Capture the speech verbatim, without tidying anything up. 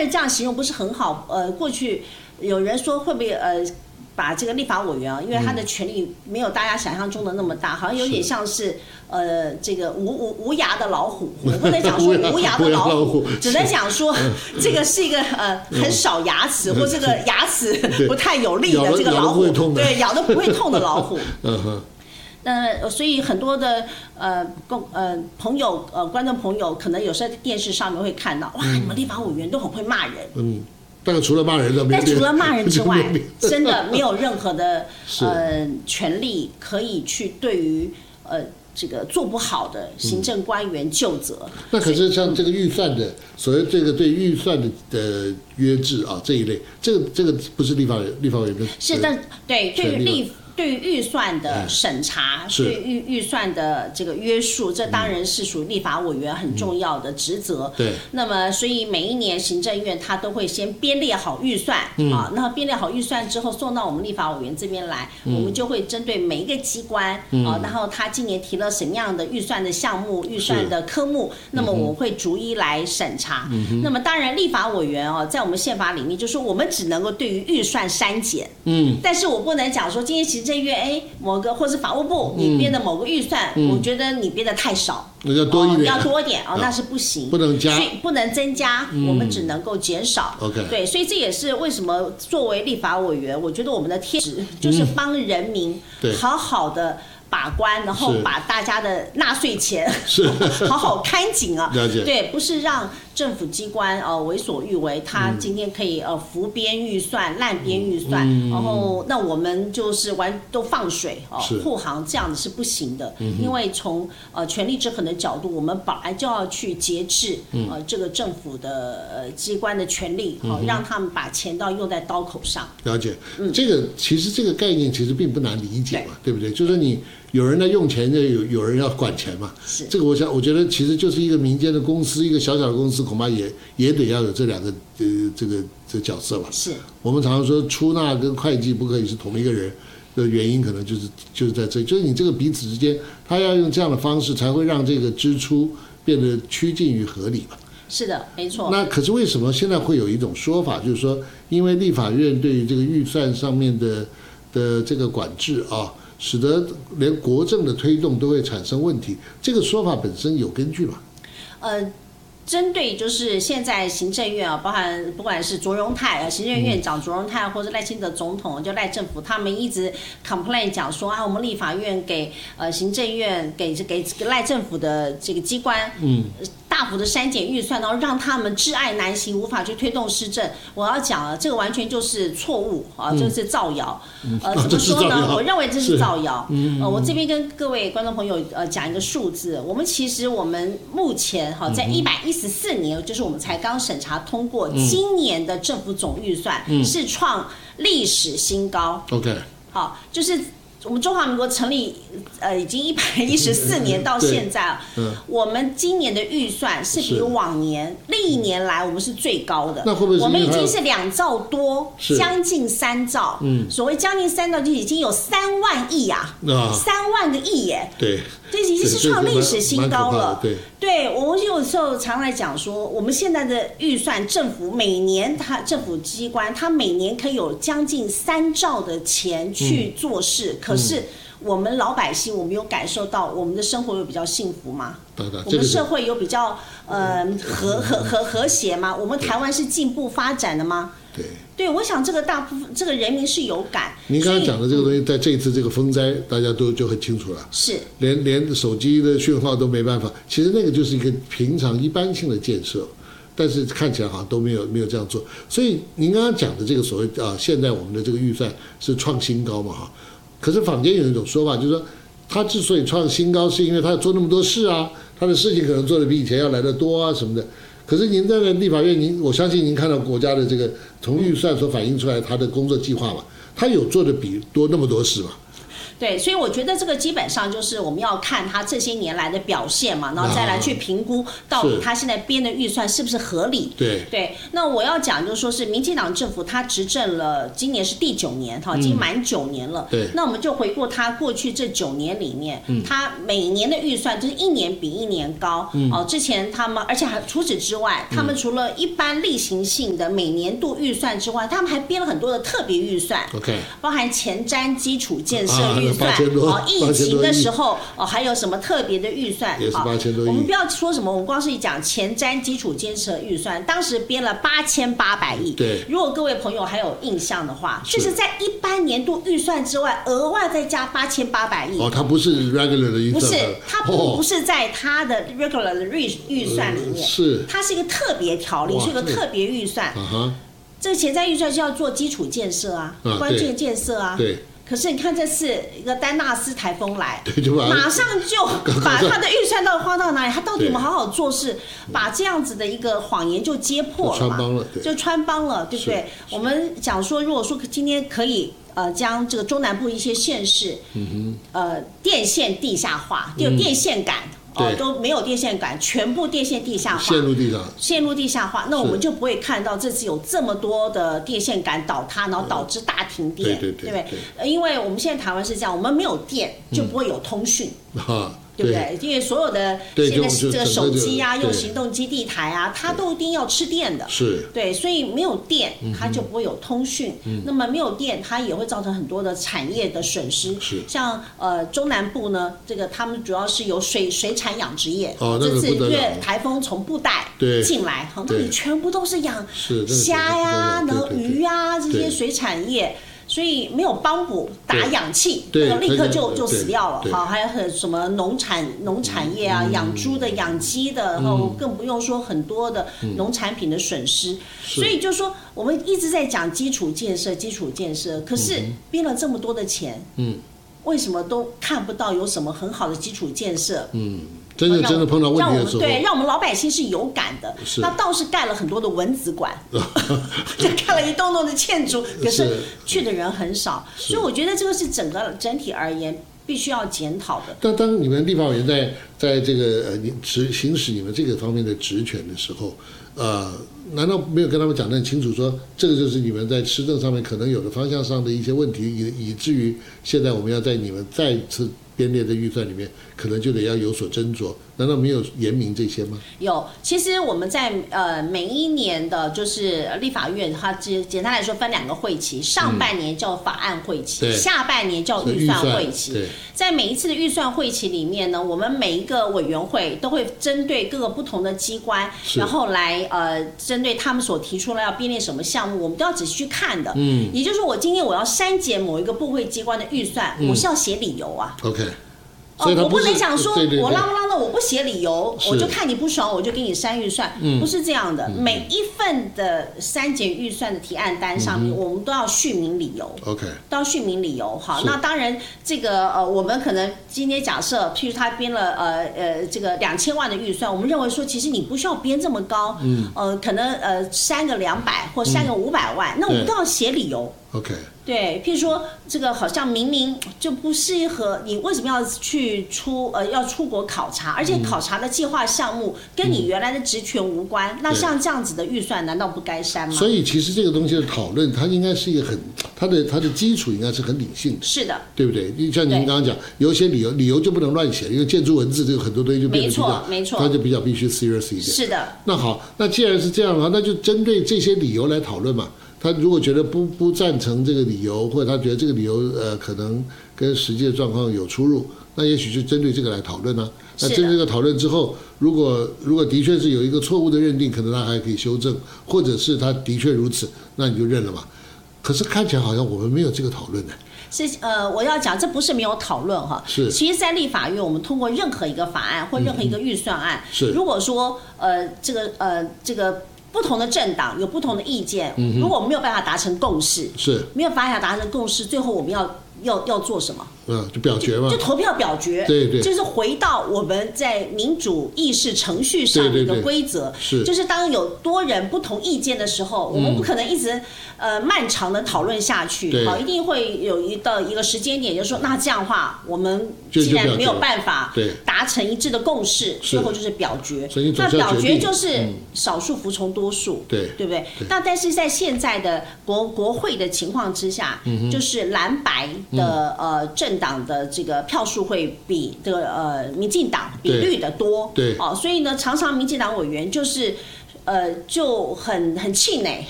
然这样形容不是很好。呃，过去有人说会不会呃。把这个立法委员啊，因为他的权力没有大家想象中的那么大，好像有点像是呃这个无无无牙的老虎，我不能讲说无牙的老虎，只能讲说这个是一个呃很少牙齿或这个牙齿不太有力的这个老虎，对，咬得不会痛的老虎。嗯哼。那所以很多的呃公呃朋友呃观众朋友，可能有时候在电视上面会看到，哇，你们立法委员都很会骂人。嗯。 但除了骂人的， 但除了骂人之外，真的没有任何的呃权利可以去对于呃这个做不好的行政官员究责。嗯、 那可是像这个预算的所谓这个对预算的的约制啊这一类，这个这个不是立法立法委员的是的，对，对于立。对于预算的审查，对于预算的这个约束，这当然是属于立法委员很重要的职责。 对。 那么，所以每一年行政院他都会先编列好预算啊，那编列好预算之后送到我们立法委员这边来，我们就会针对每一个机关啊，然后他今年提了什么样的预算的项目、预算的科目，那么我会逐一来审查。那么，当然立法委员哦，在我们宪法里面就说我们只能够对于预算删减，嗯，但是我不能讲说今天行政院哎某个或是法务部你编的某个预算，我觉得你编的太少， 要多一点， 要多一点哦，那是不行， 不能加， 所以不能增加，我们只能够减少。 OK， 对，所以这也是为什么作为立法委员，我觉得我们的天职就是帮人民好好的。把关，然后把大家的纳税钱好好看紧啊，对，不是让政府机关呃为所欲为，他今天可以呃浮编预算、滥编预算，嗯、然后那我们就是完都放水哦，护航这样子是不行的，嗯、因为从呃权力制衡的角度，我们本来就要去节制呃这个政府的呃机关的权力，好、嗯、让他们把钱到用在刀口上。 了解，嗯、这个其实这个概念其实并不难理解嘛， 对, 对不对？就是说你。有人在用钱，有有人要管钱嘛？ 是这个，我想，我觉得其实就是一个民间的公司，一个小小的公司，恐怕也也得要有这两个呃这个这个角色吧。 是我们常常说出纳跟会计不可以是同一个人的原因，可能就是就是在这，就是你这个彼此之间，他要用这样的方式，才会让这个支出变得趋近于合理吧。 是的，没错。 那可是为什么现在会有一种说法，就是说，因为立法院对于这个预算上面的的这个管制啊。使得连国政的推动都会产生问题，这个说法本身有根据吗？ 呃，针对就是现在行政院啊，包含不管是卓荣泰呃行政院院长卓荣泰或者赖清德总统，就赖政府，他们一直 complain 讲说啊，我们立法院给呃行政院给给赖政府的这个机关，嗯。大幅的删减预算，然后让他们窒碍难行，无法去推动施政。我要讲了，这个完全就是错误啊，这是造谣。呃，怎么说呢？我认为这是造谣。呃，我这边跟各位观众朋友呃讲一个数字，我们其实我们目前哈在一百一十四年，就是我们才刚审查通过今年的政府总预算是创历史新高。 OK， 好，就是。我们中华民国成立，呃，已经一百一十四年到现在，嗯、我们今年的预算是比往年历年来我们是最高的。 那会不会是我们已经是两兆多，将近三兆。嗯，所谓将近三兆，就已经有三万亿啊，啊三万个亿耶。 对。 这已经是创历史新高了。 对， 对我们有时候常来讲说，我们现在的预算，政府每年它政府机关，它每年可以有将近三兆的钱去做事，嗯、可是我们老百姓，我们有感受到我们的生活有比较幸福吗？ 对对， 我们社会有比较呃和和和和谐吗？我们台湾是进步发展的吗？ 对， 对，我想这个大部分这个人民是有感。 您刚刚讲的这个东西，在这一次这个风灾，大家都就很清楚了。 是， 连连手机的讯号都没办法。其实那个就是一个平常一般性的建设，但是看起来好像都没有没有这样做。所以您刚刚讲的这个所谓啊，现在我们的这个预算是创新高嘛哈。可是坊间有一种说法，就是说他之所以创新高，是因为他要做那么多事啊，他的事情可能做的比以前要来得多啊什么的。可是您在立法院，您我相信您看到国家的这个从预算所反映出来他的工作计划嘛，他有做的比多那么多事嘛？ 对，所以我觉得这个基本上就是我们要看他这些年来的表现嘛，然后再来去评估到底他现在编的预算是不是合理。 对对，那我要讲就是说是民进党政府他执政了，今年是第九年哈，已经满九年了。 对， 那我们就回顾他过去这九年里面，他每年的预算就是一年比一年高。哦，之前他们，而且还除此之外，他们除了一般例行性的每年度预算之外，他们还编了很多的特别预算。 OK， 包含前瞻基础建设预算。 啊哦，疫情的时候哦，还有什么特别的预算？ 也是八千多亿。 我们不要说什么，我们光是讲前瞻基础建设预算，当时编了八千八百亿。 对， 如果各位朋友还有印象的话，这是在一般年度预算之外，额外再加八千八百亿。 哦，它不是 regular 的预算， 不是，它不不是在它的 regular 的预预算里面， 是， 它是一个特别条例，是一个特别预算。 啊哈， 这个前瞻预算是要做基础建设啊，关键建设啊。 对。 可是你看这次一个丹纳斯台风来， 对，就马上就把他的预算到底花到哪里？他到底有没有好好做事？把这样子的一个谎言就揭破了嘛？ 穿帮了， 就穿帮了，对不对？我们讲说，如果说今天可以呃将这个中南部一些县市，嗯哼，呃电线地下化，就有电线杆。哦，都没有电线杆，全部电线地下化， 陷入地上， 陷入地下化，那我们就不会看到这次有这么多的电线杆倒塌，然后导致大停电， 对对对不对？因为我们现在台湾是这样，我们没有电就不会有通讯。 啊， 对不对？因为所有的现在这个手机啊，用行动基地台啊，它都一定要吃电的。 是。 对，所以没有电，它就不会有通讯。那么没有电，它也会造成很多的产业的损失。 是。 像呃中南部呢，这个他们主要是有水水产养殖业。 哦，那个不得了。 这次因为台风从布袋进来，那里全部都是养虾呀、然后鱼呀这些水产业。所以没有帮补打氧气，那个立刻就就死掉了。好，还有什么农产农产业啊，养猪的、养鸡的，然后更不用说很多的农产品的损失。所以就说我们一直在讲基础建设，基础建设，可是编了这么多的钱，嗯，为什么都看不到有什么很好的基础建设？嗯。 真的真的碰到问题的时候， 对，让我们老百姓是有感的。那倒是盖了很多的蚊子馆，就盖了一栋栋的建筑，可是去的人很少。所以我觉得这个是整个整体而言必须要检讨的。 但当你们立法委员在在这个呃执行使你们这个方面的职权的时候，呃，难道没有跟他们讲得很清楚说，说这个就是你们在施政上面可能有的方向上的一些问题，以以至于现在我们要在你们再次编列的预算里面，可能就得要有所斟酌。难道没有言明这些吗？ 有，其实我们在呃每一年的，就是立法院，它简简单来说分两个会期，上半年叫法案会期，嗯、下半年叫预算会期。在每一次的预算会期里面呢，我们每一个委员会都会针对各个不同的机关，然后来呃针对他们所提出来要编列什么项目，我们都要仔细去看的。嗯，也就是说，我今天我要删减某一个部会机关的预算，嗯、我是要写理由啊。 OK。 哦，我不能讲说我啷不啷的，我不写理由，我就看你不爽，我就给你删预算，不是这样的。每一份的删减预算的提案单上面，我们都要续明理由。 OK， 都要续明理由。好，那当然这个呃，我们可能今天假设，譬如他编了呃呃这个两千万的预算，我们认为说其实你不需要编这么高，嗯，呃，可能呃删个两百或删个五百万，那我们都要写理由。 OK， 对，譬如说这个好像明明就不适合你，为什么要去出呃要出国考察？而且考察的计划项目跟你原来的职权无关，嗯、那像这样子的预算，难道不该删吗？ 所以其实这个东西的讨论，它应该是一个很它的它的基础应该是很理性的， 是的， 对不对？像您刚刚讲，有一些理由理由就不能乱写，因为建筑文字这个很多东西就变得比较， 没错， 它就比较必须 serious 一点。 是的。 那好，那既然是这样的话，那就针对这些理由来讨论嘛。他如果觉得不不赞成这个理由，或者他觉得这个理由呃可能跟实际的状况有出入，那也许就针对这个来讨论啊。那针对这个讨论之后，如果如果的确是有一个错误的认定，可能他还可以修正，或者是他的确如此，那你就认了嘛。可是看起来好像我们没有这个讨论呢。 是呃，我要讲，这不是没有讨论哈。 是。 其实，在立法院，我们通过任何一个法案或任何一个预算案， 是。 如果说呃这个呃这个。不同的政党有不同的意见，如果我们没有办法达成共识， 是没有办法达成共识，最后我们要要要做什么？ 嗯，就表决嘛， 就投票表决， 对对， 就是回到我们在民主议事程序上的一个规则， 是， 就是当有多人不同意见的时候，我们不可能一直呃漫长的讨论下去，好，一定会有一到一个时间点，就是说那这样的话，我们既然没有办法达成一致的共识，最后就是表决，那表决就是少数服从多数， 对， 对不对？那但是在现在的国国会的情况之下，就是蓝白的呃政党的这个票数会比这个呃民进党比率的多， 对， 哦，所以呢，常常民进党委员就是呃就很很气馁，